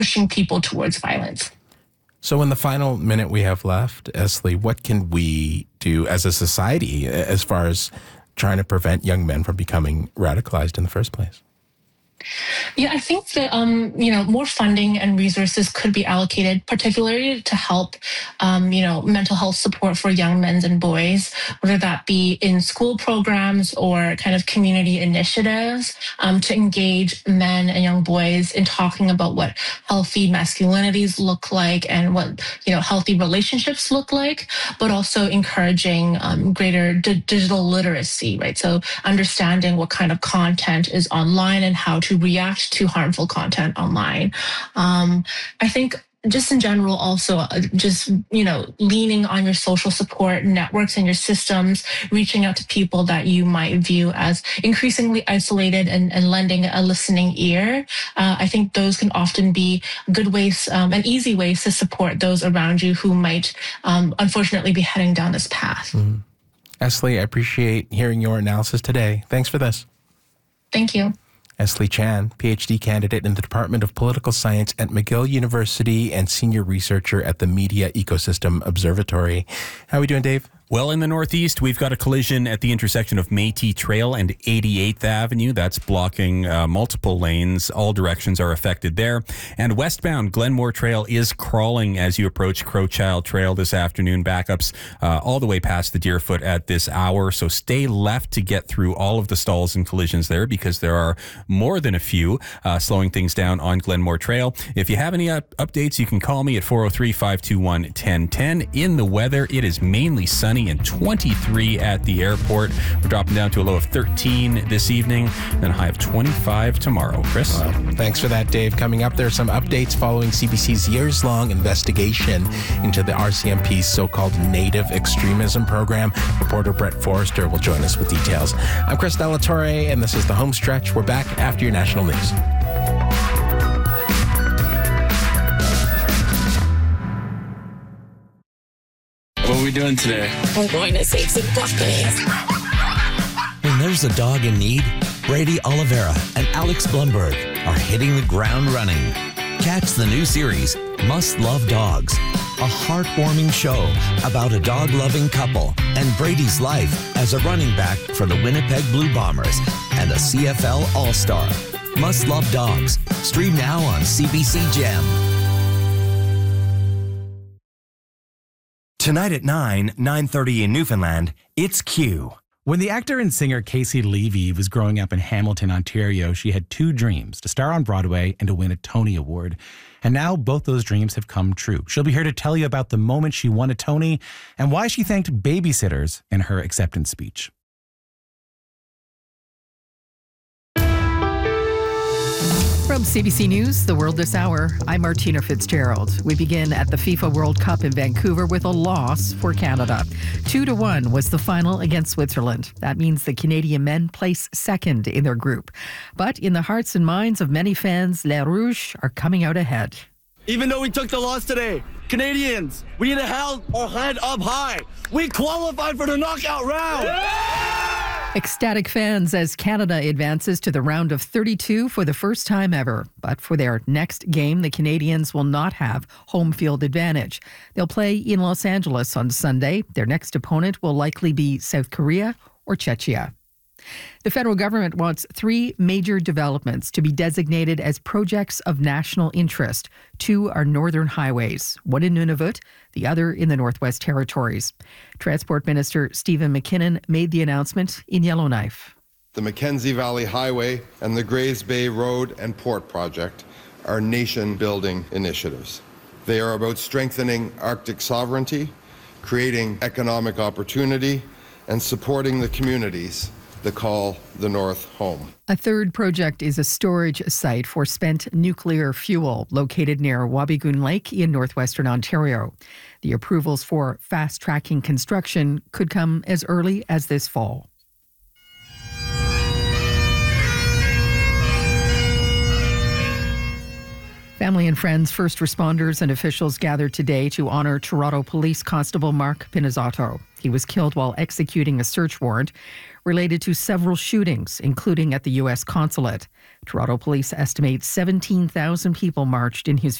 pushing people towards violence. So in the final minute we have left, Esli, what can we do as a society as far as trying to prevent young men from becoming radicalized in the first place? Yeah, I think that more funding and resources could be allocated, particularly to help mental health support for young men and boys, whether that be in school programs or kind of community initiatives to engage men and young boys in talking about what healthy masculinities look like and what healthy relationships look like, but also encouraging greater digital literacy, right? So understanding what kind of content is online and how to react to harmful content online. I think just in general, also leaning on your social support networks and your systems, reaching out to people that you might view as increasingly isolated and lending a listening ear. I think those can often be good ways and easy ways to support those around you who might unfortunately be heading down this path. Mm-hmm. Esli, I appreciate hearing your analysis today. Thanks for this. Thank you. Esli Chan, PhD candidate in the Department of Political Science at McGill University and senior researcher at the Media Ecosystem Observatory. How are we doing, Dave? Well, in the Northeast, we've got a collision at the intersection of Métis Trail and 88th Avenue. That's blocking multiple lanes. All directions are affected there. And westbound Glenmore Trail is crawling as you approach Crowchild Trail this afternoon. Backups all the way past the Deerfoot at this hour. So stay left to get through all of the stalls and collisions there because there are more than a few slowing things down on Glenmore Trail. If you have any updates, you can call me at 403-521-1010. In the weather, it is mainly sunny and 23 at the airport. We're dropping down to a low of 13 this evening, then a high of 25 tomorrow. Chris? Thanks for that, Dave. Coming up, there are some updates following CBC's years-long investigation into the RCMP's so-called native extremism program. Reporter Brett Forrester will join us with details. I'm Chris Delatorre, and this is The Home Stretch. We're back after your national news. What are we doing today? We're going to save some puppies. When there's a dog in need, Brady Oliveira and Alex Blumberg are hitting the ground running. Catch the new series, Must Love Dogs, a heartwarming show about a dog-loving couple and Brady's life as a running back for the Winnipeg Blue Bombers and a CFL All-Star. Must Love Dogs. Stream now on CBC Gem. Tonight at 9:30 in Newfoundland, it's Q. When the actor and singer Casey Levy was growing up in Hamilton, Ontario, she had two dreams, to star on Broadway and to win a Tony Award. And now both those dreams have come true. She'll be here to tell you about the moment she won a Tony and why she thanked babysitters in her acceptance speech. From CBC News, The World This Hour, I'm Martina Fitzgerald. We begin at the FIFA World Cup in Vancouver with a loss for Canada. 2-1 was the final against Switzerland. That means the Canadian men place second in their group. But in the hearts and minds of many fans, Les Rouges are coming out ahead. Even though we took the loss today, Canadians, we need to hold our head up high. We qualified for the knockout round. Ecstatic fans as Canada advances to the round of 32 for the first time ever. But for their next game, the Canadians will not have home field advantage. They'll play in Los Angeles on Sunday. Their next opponent will likely be South Korea or Czechia. The federal government wants 3 major developments to be designated as projects of national interest. 2 are northern highways, one in Nunavut, the other in the Northwest Territories. Transport Minister Stephen McKinnon made the announcement in Yellowknife. The Mackenzie Valley Highway and the Grays Bay Road and Port Project are nation-building initiatives. They are about strengthening Arctic sovereignty, creating economic opportunity, and supporting the communities that call the North home. A third project is a storage site for spent nuclear fuel located near Wabigoon Lake in northwestern Ontario. The approvals for fast-tracking construction could come as early as this fall. Family and friends, first responders and officials gathered today to honor Toronto Police Constable Mark Pinizzato. He was killed while executing a search warrant related to several shootings, including at the U.S. consulate. Toronto police estimate 17,000 people marched in his